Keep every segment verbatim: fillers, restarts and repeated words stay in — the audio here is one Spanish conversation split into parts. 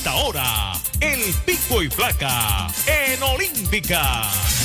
esta hora, el pico y placa en Olímpica.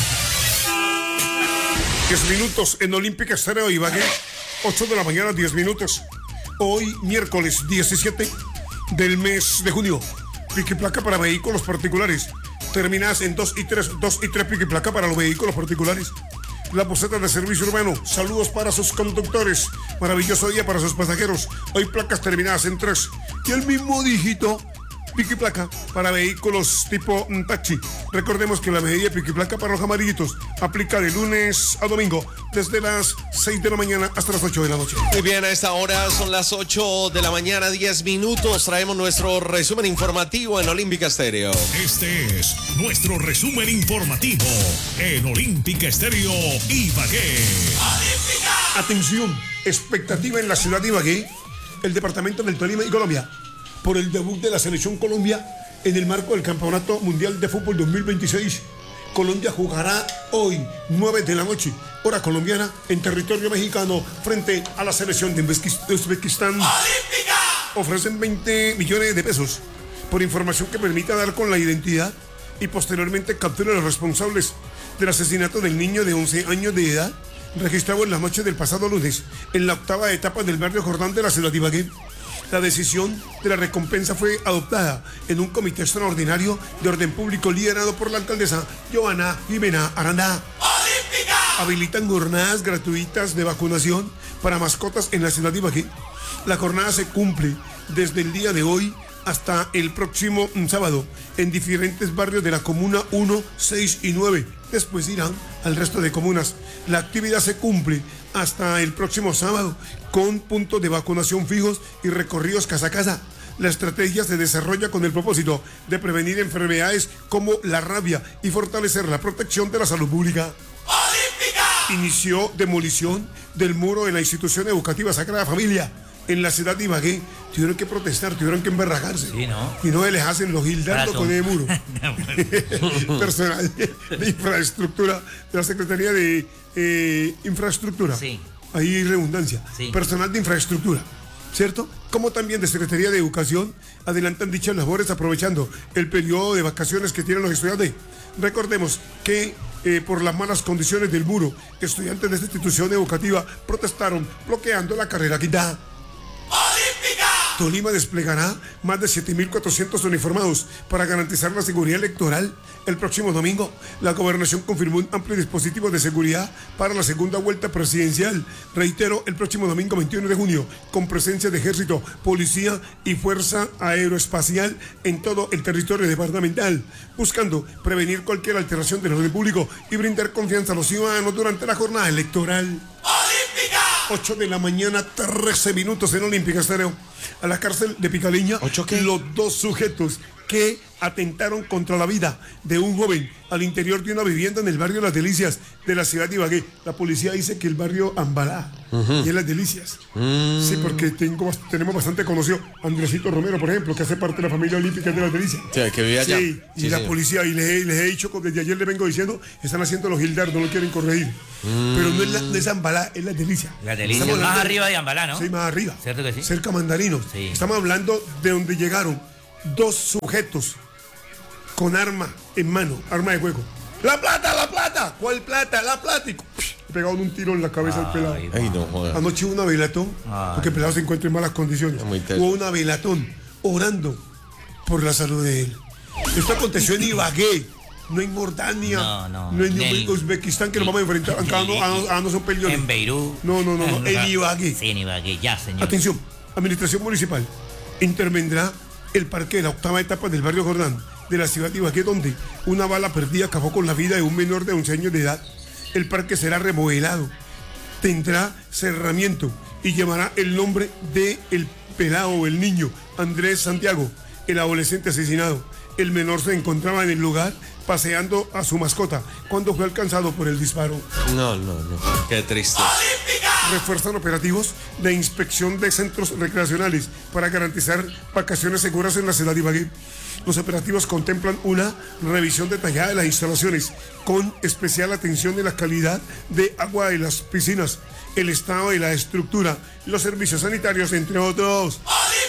diez minutos en Olímpica Estéreo Ibagué. ocho de la mañana, diez minutos. Hoy, miércoles diecisiete del mes de junio. Pico y placa para vehículos particulares. Terminadas en dos y tres, dos y tres pico y placa para los vehículos particulares. La boceta de servicio urbano. Saludos para sus conductores. Maravilloso día para sus pasajeros. Hoy placas terminadas en tres. Y el mismo dígito, pico y placa para vehículos tipo mm, taxi. Recordemos que la medida pico y placa para los amarillitos aplica de lunes a domingo desde las seis de la mañana hasta las ocho de la noche. Muy bien, a esta hora son las ocho de la mañana, diez minutos. Traemos nuestro resumen informativo en Olímpica Estéreo. Este es nuestro resumen informativo en Olímpica Estéreo Ibagué. ¡Olímpica! Atención, expectativa en la ciudad de Ibagué, el departamento del Tolima y Colombia, por el debut de la selección Colombia en el marco del Campeonato Mundial de Fútbol dos mil veintiséis. Colombia jugará hoy, nueve de la noche, hora colombiana, en territorio mexicano, frente a la selección de Uzbekistán. ¡Olímpica! Ofrecen veinte millones de pesos por información que permita dar con la identidad y posteriormente captura a los responsables del asesinato del niño de once años de edad, registrado en la noche del pasado lunes, en la octava etapa del barrio Jordán de la ciudad de Ibagué. La decisión de la recompensa fue adoptada en un comité extraordinario de orden público liderado por la alcaldesa Joana Jimena Aranda. ¡Olímpica! Habilitan jornadas gratuitas de vacunación para mascotas en la ciudad de Ibagué. La jornada se cumple desde el día de hoy hasta el próximo sábado en diferentes barrios de la comuna uno, seis y nueve. Después irán al resto de comunas. La actividad se cumple hasta el próximo sábado con puntos de vacunación fijos y recorridos casa a casa. La estrategia se desarrolla con el propósito de prevenir enfermedades como la rabia y fortalecer la protección de la salud pública. ¡Olímpica! Inició demolición del muro en la institución educativa Sagrada Familia en la ciudad de Ibagué. Tuvieron que protestar, tuvieron que emberrajarse. Sí, ¿no? Y no les hacen los gildando con el muro. Personal de infraestructura de la Secretaría de eh, Infraestructura. Sí. Ahí hay redundancia. Sí. Personal de infraestructura, ¿cierto? Como también de Secretaría de Educación adelantan dichas labores aprovechando el periodo de vacaciones que tienen los estudiantes. Recordemos que eh, por las malas condiciones del muro, estudiantes de esta institución educativa protestaron bloqueando la carrera quinta. ¡Olímpica! Tolima desplegará más de siete mil cuatrocientos uniformados para garantizar la seguridad electoral. El próximo domingo, la gobernación confirmó un amplio dispositivo de seguridad para la segunda vuelta presidencial. Reitero, el próximo domingo veintiuno de junio, con presencia de ejército, policía y fuerza aeroespacial en todo el territorio departamental, buscando prevenir cualquier alteración del orden público y brindar confianza a los ciudadanos durante la jornada electoral. ¡Olímpica! ocho de la mañana, trece minutos en Olímpica Estéreo. A la cárcel de Picaliña, ¿ocho qué? Los dos sujetos que atentaron contra la vida de un joven al interior de una vivienda en el barrio Las Delicias de la ciudad de Ibagué. La policía dice que el barrio Ambalá uh-huh. y es Las Delicias. Uh-huh. Sí, porque tengo, tenemos bastante conocido Andresito Romero, por ejemplo, que hace parte de la familia olímpica de Las Delicias. Sí, que vive allá. Sí, y sí, la señor. Policía, y les, he, les he dicho, desde ayer les vengo diciendo, están haciendo los gildardos, no lo quieren corregir. Uh-huh. Pero no es, la, no es Ambalá, es Las Delicias. Las Delicias, más hablando, arriba de Ambalá, ¿no? Sí, más arriba. ¿Cierto que sí? Cerca Mandarinos. Sí. Estamos hablando de donde llegaron dos sujetos con arma en mano, arma de fuego. ¡La plata, la plata! ¿Cuál plata? ¡La plata! Y psh, le pegaron un tiro en la cabeza al pelado. Ay, no jodas. Anoche hubo una velatón, Ay. porque el pelado se encuentra en malas condiciones. Hubo una velatón orando por la salud de él. Esto aconteció en Ibagué, no en Jordania, no, no, no en, en Uzbekistán, que nos vamos a enfrentar. Acá no, a, a no son peleones. En Beirut. No, no, no, no, en Ibagué. Sí, en Ibagué, ya, señor. Atención, Administración Municipal intervendrá el parque de la octava etapa del barrio Jordán de la ciudad de Ibagué, donde una bala perdida acabó con la vida de un menor de once años de edad. El parque será remodelado, tendrá cerramiento y llevará el nombre de el pelado o el niño Andrés Santiago, el adolescente asesinado. El menor se encontraba en el lugar paseando a su mascota cuando fue alcanzado por el disparo. No, no, no, qué triste. ¡Olímpica! Refuerzan operativos de inspección de centros recreacionales para garantizar vacaciones seguras en la ciudad de Ibagué. Los operativos contemplan una revisión detallada de las instalaciones, con especial atención en la calidad de agua de las piscinas, el estado de la estructura, los servicios sanitarios, entre otros. ¡Olímpica!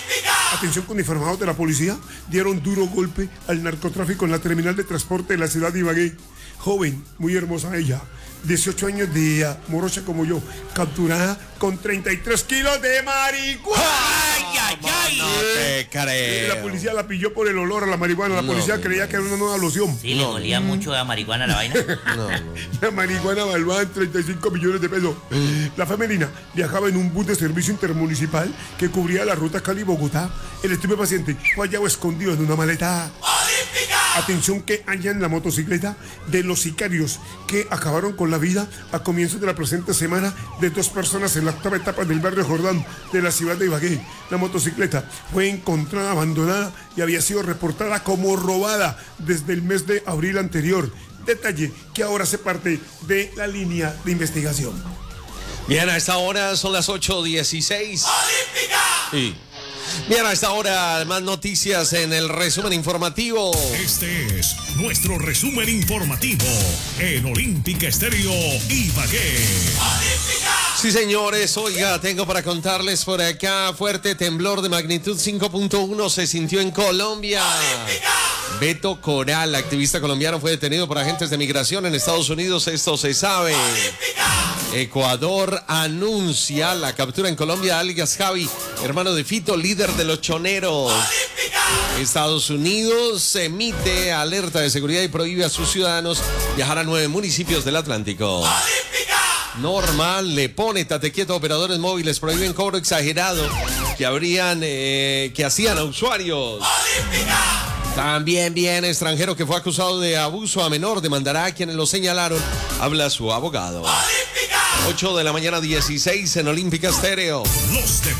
Atención, con uniformados de la policía dieron duro golpe al narcotráfico en la terminal de transporte de la ciudad de Ibagué. Joven, muy hermosa ella, dieciocho años de edad, morocha como yo, capturada con treinta y tres kilos de marihuana. ¡Ay, ay, ay! No te creo. La policía la pilló por el olor a la marihuana. La No, policía no, creía no. que era una nueva loción. Sí, le No. olía mucho a marihuana a la vaina. No, no. La marihuana valuada en treinta y cinco millones de pesos. La femenina viajaba en un bus de servicio intermunicipal que cubría la ruta Cali-Bogotá. El estupefaciente fue hallado escondido en una maleta. Atención, que hallan la motocicleta de los sicarios que acabaron con la vida a comienzos de la presente semana de dos personas en la octava etapa del barrio Jordán de la ciudad de Ibagué. La motocicleta fue encontrada abandonada y había sido reportada como robada desde el mes de abril anterior. Detalle que ahora hace parte de la línea de investigación. Bien, a esta hora son las ocho dieciséis. ¡Olímpica! Sí. Bien, a esta hora más noticias en el resumen informativo. Este es nuestro resumen informativo en Olímpica Estéreo Ibagué. Sí, señores, oiga, tengo para contarles por acá, fuerte temblor de magnitud cinco punto uno se sintió en Colombia. Beto Coral, activista colombiano, fue detenido por agentes de migración en Estados Unidos, esto se sabe. Ecuador anuncia la captura en Colombia de alias Javi, hermano de Fito, líder de los choneros. Estados Unidos emite alerta de seguridad y prohíbe a sus ciudadanos viajar a nueve municipios del Atlántico. Normal le pone tate quieto a operadores móviles, prohíben cobro exagerado que habrían eh, que hacían a usuarios. También bien extranjero que fue acusado de abuso a menor demandará a quienes lo señalaron. Habla su abogado. ocho de la mañana dieciséis en Olímpica Estéreo. Los